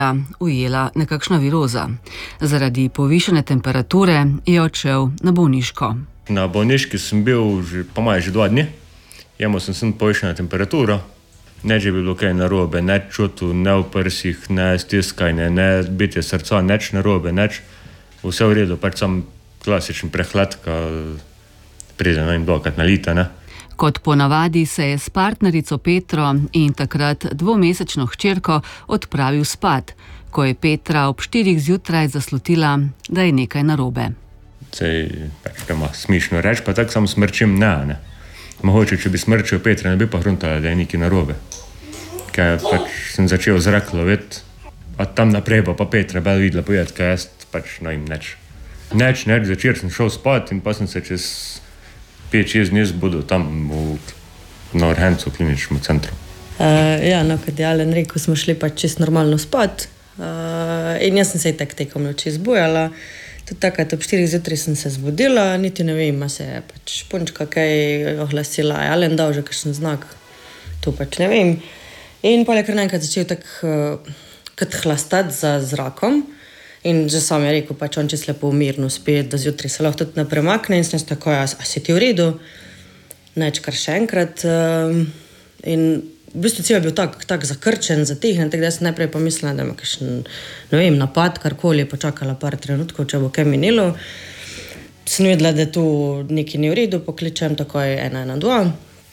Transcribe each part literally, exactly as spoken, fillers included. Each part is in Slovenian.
ujela nekakšna viroza. Zaradi povišene temperature je odšel na bolniško. Na bolniški sem bil že, po moje, že dva dni. Jemo sem sem povišena temperatura. Neč je bilo kaj narobe, ne čutil, ne v prsih, ne stiskanje, ne bitje srca, neč narobe, neč. Vse v redu, pač sam klasičen prehlad, ka pride na in blokrat na lita, ne. Kot ponavadi se je s partnerico Petro in takrat dvomesečno hčerko odpravil spat, ko je Petra ob štirih zjutraj zaslutila, da je nekaj narobe. Sej, pač doma smišno reč, pa tak sam smrčim ne, ne. Mogoče, če bi smrčil Petra, ne bi pa hruntala, da je nekaj narobe. Kaj pač sem začel zrak loviti, a tam naprej pa pa Petra bel videla povedati, kaj jaz pač no im neč. Neč, neč, začer sem šel spat in pa sem se čez pet šest dni zbudil tam v, na urgencu v kliničnem centru. Uh, ja, no, kad je Alen rekel, smo šli pač čist normalno spat. Uh, in jaz sem se itak tekom noči zbujala. Tudi takrat ob štirih zjutraj sem se zbudila, niti ne vem, a se je pač punčka kaj oglasila, je Alen dal že kakšen znak, to pač ne vem. In potem je kar naenkrat začel tak uh, kot hlastati za zrakom. In že sam je rekel, pač on čist lepo umirno spet, da zjutraj se lahko tudi ne premakne in sem jaz tako, a, a si ti v redu? Neč kar še enkrat. Uh, in v bistvu cel je bil tak, tak zakrčen, zatihnen, tako da jaz najprej pomislila, da ima kakšen, ne vem, napad, karkoli, počakala par trenutkov, če bo kaj minilo. Sem videla, da tu nekaj ni v redu, pokličem takoj ena ena dva.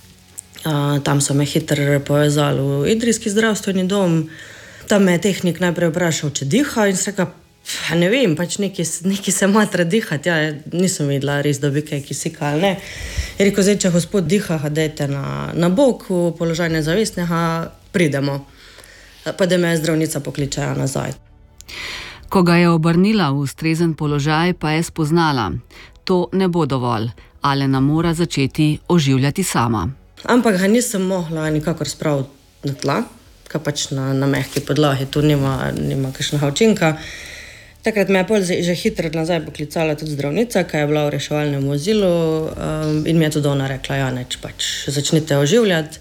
Uh, tam so me hitro povezali v idrijski zdravstveni dom. Tam me je tehnik najprej vprašal, če diha in se reka, ne vem, pač neki, neki se matra dihati, ja, nisem videla res, da bi kaj kisika ali ne. Je rekel, zdaj, če gospod diha, dajte na, na bok, v položaj nezavestnega, pridemo. Pa da me zdravnica pokličeja nazaj. Ko ga je obrnila v ustrezen položaj, pa je spoznala. To ne bo dovolj, Alena mora začeti oživljati sama. Ampak ga nisem mogla nikakor spraviti na tla, ka pač na, na mehki podlahi, tu nima, nima kakšnega učinka. Takrat me je pol že hitro nazaj poklicala tudi zdravnica, ki je bila v reševalnem vozilu um, in mi je tudi ona rekla, ja, neč pač začnite oživljati.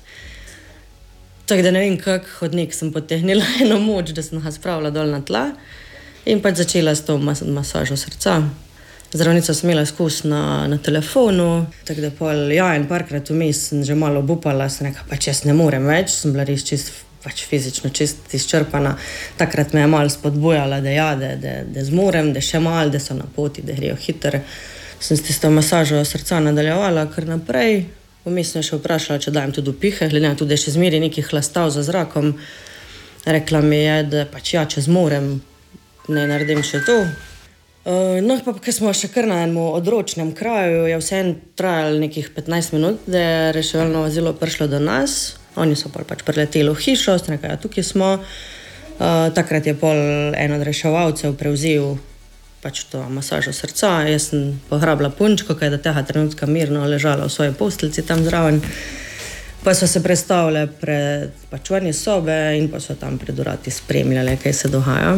Tako da ne vem, kak hodnik sem potehnila eno moč, da sem ga spravila dol na tla in pač začela s to mas masažo srca. Zdravnica sem imela izkus na, na telefonu, tako da pol, ja, in parkrat vmes sem že malo obupala, sem rekla, pač jaz ne morem več, sem bila res čist pač fizično čist izčrpana. Takrat me je malo spodbujala, da ja, da, da, da zmorem, da še malo, da so na poti, da grejo hitro. Sem s tisto masažo srca nadaljevala kar naprej. Vmes sem še vprašala, če dajem tudi upihe, glede na tudi, da še zmeri neki hlastav za zrakom. Rekla mi je, da pač ja, če zmorem, ne naredim še to. Uh, no, pa ko smo še kar na enem odročnem kraju, je vseeno trajalo nekih petnajst minut, da je reševalno vozilo prišlo do nas. Oni so pol pač prileteli v hišo, ste nekaj, ja, tukaj smo. Uh, takrat je pol en od reševalcev prevzel pač to masažo srca. Jaz sem pohrabila punčko, kaj da tega trenutka mirno ležala v svoji posteljici tam zraven. Pa so se predstavile pred pač vanje sobe in pa so tam pred vrati spremljali, kaj se dogaja.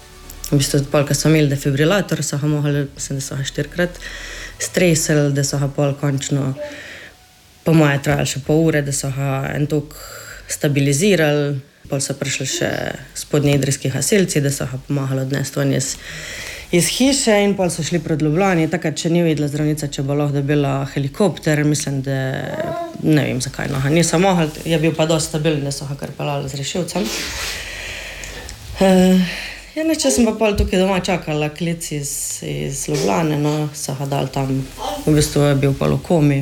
V bistvu, pol, ko so imeli defibrilator, so ga mogli, mislim, da so ga štirikrat stresili, da so ga pol končno, po moje trajali še pol ure, da so ga en tok stabilizirali. Pol so prišli še spodnji idrijski gasilci, da so ga pomagali odnesti ven iz, iz hiše in pol so šli pred Ljubljani. Takrat, če ni videla zdravnica, če bo lahko dobila helikopter, mislim, da ne vem, zakaj no ga niso mogli. Je bil pa dosti stabilen, da so ga kar pelali z rešilcem. Uh, Ja, neče sem pa pol tukaj doma čakala klic iz, iz Ljubljane, no, so ga dali tam, v bistvu je bil pol v komi.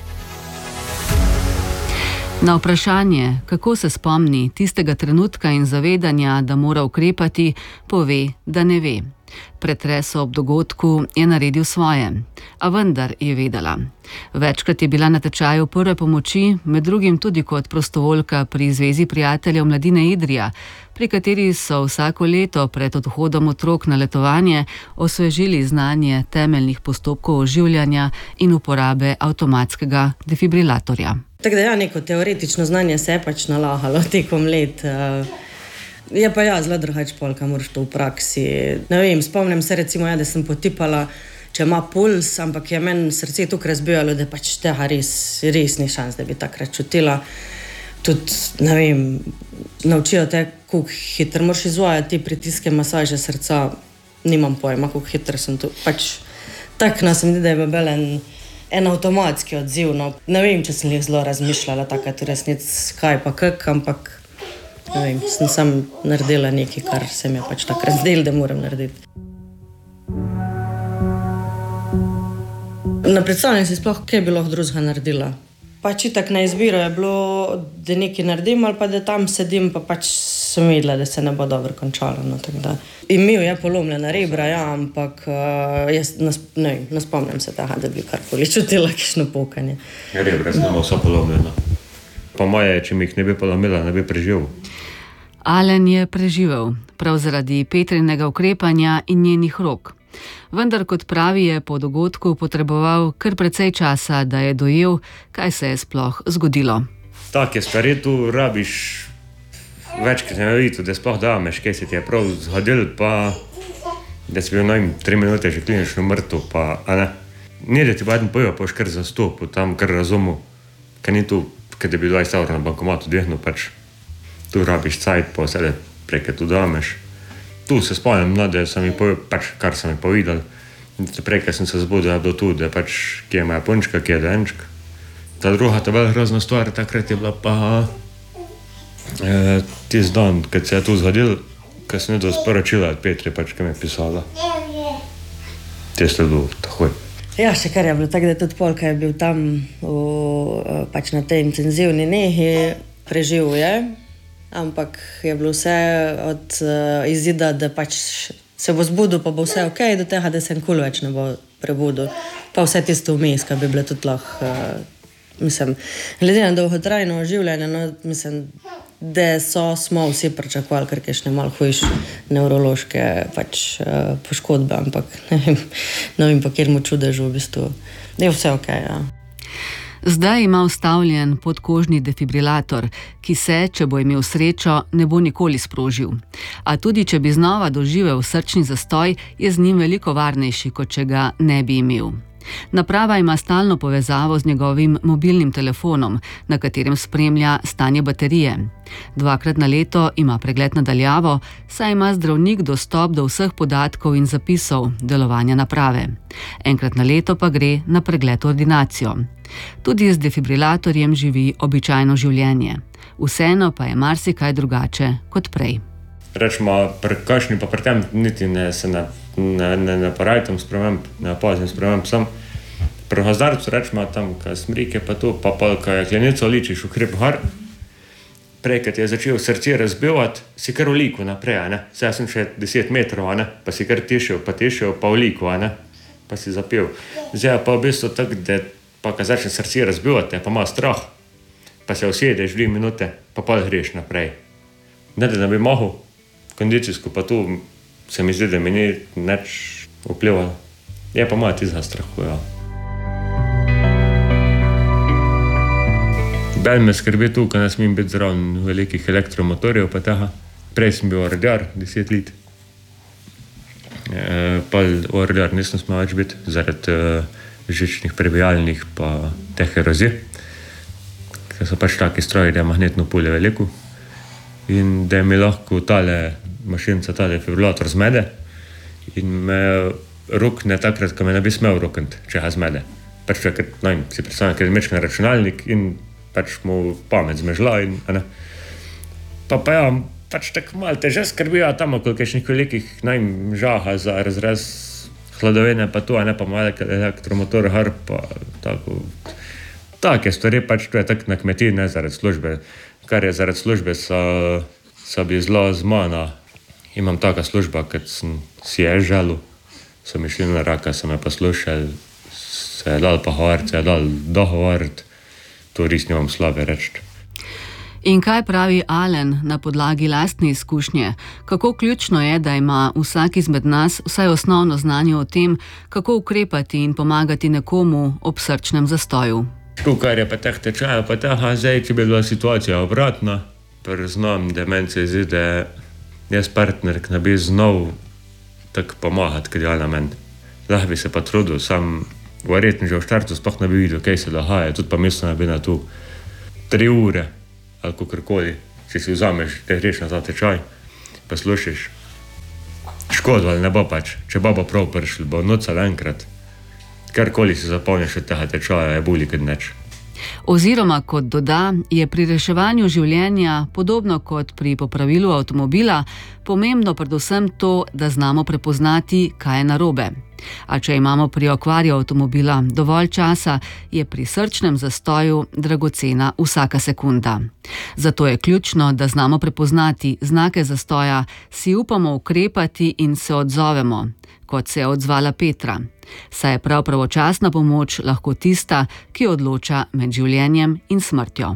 Na vprašanje, kako se spomni tistega trenutka in zavedanja, da mora ukrepati, pove, da ne ve. Pretres ob dogodku je naredil svoje, a vendar je vedela. Večkrat je bila na tečaju prve pomoči, med drugim tudi kot prostovoljka pri Zvezi prijateljev mladine Idrija, pri kateri so vsako leto pred odhodom otrok na letovanje osvežili znanje temeljnih postopkov oživljanja in uporabe avtomatskega defibrilatorja. Tako da ja, neko teoretično znanje se je pač nalagalo tekom let. Je pa ja, zelo drugače pol, kaj moraš to v praksi. Ne vem, spomnim se recimo, ja, da sem potipala, če ima puls, ampak je meni srce tukaj razbijalo, da pač tega res, res ni šans, da bi takrat čutila. tudi, ne vem, naučijo te, kako hitro moraš izvajati te pritiske masaže srca. Nimam pojma, kako hitro sem tu. Pač tak nas sem, da je bil en, en avtomatski odziv. No. Ne vem, če sem jih zelo razmišljala, takrat v resnici kaj pa kak, ampak ne vem, sem sam naredila nekaj, kar se mi je pač takrat zdelo, da moram narediti. Na predstavljanju si sploh, kaj bi lahko drugega naredila. Pač itak na izbiro je bilo, da nekaj naredim ali pa da tam sedim, pa pač sem videla, da se ne bo dobro končalo. No, tako da. Imel je polomljena rebra, ja, ampak uh, jaz nas, ne, ne spomnim se tega, da bi karkoli čutila, kakšno pokanje. Rebra sem imel vsa polomljena. Po moje, če mi jih ne bi polomila, ne bi preživel. Alen je preživel, prav zaradi Petrinega ukrepanja in njenih rok. Vendar, kot pravi, je po dogodku potreboval kar precej časa, da je dojel, kaj se je sploh zgodilo. Take stvari tu rabiš večkrat ne videti, da sploh dameš, kaj se ti je prav zgodil, pa da si bil najmanj tri minute že klinično mrtev, pa a ne. Ni, da ti pa eden pojo, pa boš kar zastopil, tam kar razumel, kaj ni tu, kaj da bi dvajset evrov na bankomatu dvihnil, pač tu rabiš cajt, pa vse, da preke tu dameš. Tu se spomnim, no, da sem mi povedal, pač, kar sem mi povedal. Prej, ko sem se zbudil, je bilo tu, da pač, kje je moja punčka, kje je denčka. Ta druga, ta velika grozna stvar, takrat je bila pa e, tisti dan, kad se je tu zgodil, ko sem nekdo sporočila od Petri, pač, ki mi je pisala. Tisto je bilo takoj. Ja, še kar je bilo tako, da tudi Polka je bil tam v, pač na tej intenzivni nehi, preživel je. Ampak je bilo vse od uh, izida, da pač se bo zbudil, pa bo vse ok, do tega, da se nikoli več ne bo prebudil. Pa vse tisto vmes, kar bi bilo tudi lahko, uh, mislim, glede na dolgotrajno življenje, no, mislim, da so, smo vsi pričakovali, ker kakšne malo hujše nevrološke pač, uh, poškodbe, ampak ne vem, ne vem pa kjer mu čudežu v bistvu. Je vse ok, ja. Zdaj ima vstavljen podkožni defibrilator, ki se, če bo imel srečo, ne bo nikoli sprožil. A tudi, če bi znova doživel srčni zastoj, je z njim veliko varnejši, kot če ga ne bi imel. Naprava ima stalno povezavo z njegovim mobilnim telefonom, na katerem spremlja stanje baterije. Dvakrat na leto ima pregled na daljavo, saj ima zdravnik dostop do vseh podatkov in zapisov delovanja naprave. Enkrat na leto pa gre na pregled v ordinacijo. Tudi z defibrilatorjem živi običajno življenje. Vseeno pa je marsikaj drugače kot prej. Rečemo, pri kakšni pa pri tem niti ne se ne, ne, ne, ne porajtam sprememb, ne opazim sprememb sam. Pri gozdarcu rečemo tam, kaj smrike pa tu, pa pa kaj je klenico ličiš v hrib gor. Prej, kad je začel srce razbivati, si kar vliko naprej, a ne. Saj sem še deset metrov, a ne, pa si kar tišel, pa tišel, pa vliko, a ne, pa si zapil. Zdaj pa v bistvu tak, da pa kad začne srce razbivati, pa ima strah, pa se usedeš dve minute, pa pa greš naprej. Ne, da ne bi mohel, kondicijsko pa tu se mi zdi, da mi ni nič vplivalo. Je pa malo tizga strahu, ja. Belj me skrbi tu, ko ne smem biti zraven velikih elektromotorjev, pa tega. Prej sem bil ordiar, deset let. E, pa ordiar nisem smel več biti, zaradi e, žičnih prebijalnih pa teh erozij. Ker so pač taki stroji, da je magnetno polje veliko. In da mi lahko tale mašinca, tale defibrilator zmede. In me rukne takrat, ko me ne bi smel rukniti, če ga zmede. Pač če si predstavljam, ker je mečki na računalnik in pač mu pamet zmežla in, a ne. Pa pa ja, pač tako malo teže skrbijo tam okoli kakšnih velikih najm žaha za razrez hladovine, pa tu, a ne, pa malo elektromotor, har, pa tako. Take stvari, pač to je tako na kmetiji, ne zaradi službe. Kar je zaradi službe, so, so bi zelo z mano. Imam taka služba, kad sem si je želel, so mi šli na raka, so me poslušali, se je dal pogovarjati, se je dal dogovarjati. To res nimam slabe reči. In kaj pravi Alen na podlagi lastne izkušnje? Kako ključno je, da ima vsak izmed nas vsaj osnovno znanje o tem, kako ukrepati in pomagati nekomu ob srčnem zastoju? Tu, kar je pa teh tečajev, pa teh, zdaj, če bi bila situacija obratna, priznam, da meni se zdi, da jaz partner, ki ne bi znal tako pomagati, kad je na meni. Lahko bi se pa trudil, sam verjetno že v štartu sploh ne bi videl, kaj se dogaja, tudi pa mislim, da bi na tu tri ure ali kakorkoli, če si vzameš, te greš na ta tečaj, pa slušiš, škodo ali ne bo pač, če bo bo prav prišli, bo noč ali enkrat, karkoli si zapomniš od tega tečaja, je bolje kot nič. Oziroma, kot doda, je pri reševanju življenja, podobno kot pri popravilu avtomobila, pomembno predvsem to, da znamo prepoznati, kaj je narobe. A če imamo pri okvari avtomobila dovolj časa, je pri srčnem zastoju dragocena vsaka sekunda. Zato je ključno, da znamo prepoznati znake zastoja, si upamo ukrepati in se odzovemo, kot se je odzvala Petra. Saj je prav pravočasna pomoč lahko tista, ki odloča med življenjem in smrtjo.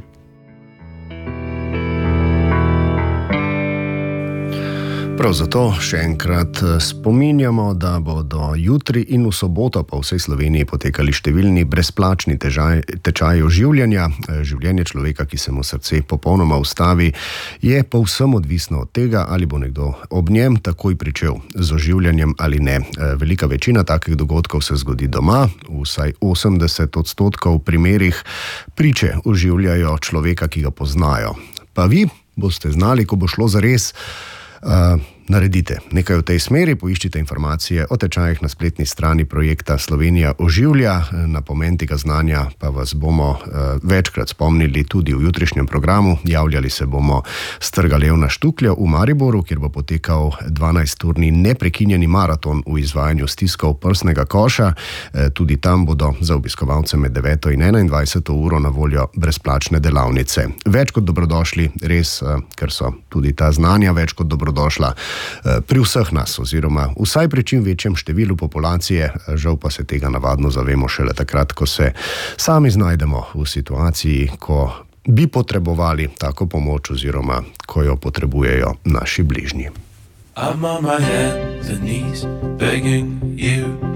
Prav zato še enkrat spominjamo, da bodo jutri in v soboto po vsej Sloveniji potekali številni brezplačni tečaji oživljanja. Življenje človeka, ki se mu srce popolnoma ustavi, je povsem odvisno od tega, ali bo nekdo ob njem takoj pričel z oživljanjem ali ne. Velika večina takih dogodkov se zgodi doma, vsaj osemdeset odstotkov primerih priče oživljajo človeka, ki ga poznajo. Pa vi boste znali, ko bo šlo zares, Uh, naredite nekaj v tej smeri, poiščite informacije o tečajih na spletni strani projekta Slovenija oživlja. Na pomen tega znanja pa vas bomo uh, večkrat spomnili tudi v jutrišnjem programu. Javljali se bomo s Trga Levna Štuklja v Mariboru, kjer bo potekal dvanajsturni neprekinjeni maraton v izvajanju stiskov prsnega koša. Uh, tudi tam bodo za obiskovalce med deveto in enaindvajseto uro na voljo brezplačne delavnice. Več kot dobrodošli, res, uh, ker so tudi ta znanja več kot dobrodošla pri vseh nas, oziroma vsaj pri čim večjem številu populacije, žal pa se tega navadno zavemo šele takrat, ko se sami znajdemo v situaciji, ko bi potrebovali tako pomoč oziroma ko jo potrebujejo naši bližnji. I'm on my hands and knees begging you